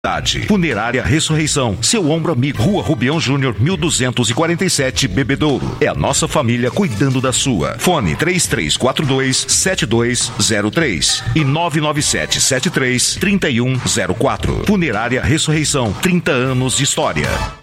Funerária Ressurreição, seu ombro amigo, Rua Rubião Júnior, 1247, Bebedouro. É a nossa família cuidando da sua. Fone 3342-7203 e 99773-3104. Funerária Ressurreição, 30 anos de história.